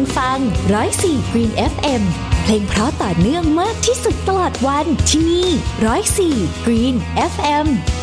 ฟัง104 Green FM เพลงเพราะต่อเนื่องมากที่สุดตลอดวันที่นี่104 Green FM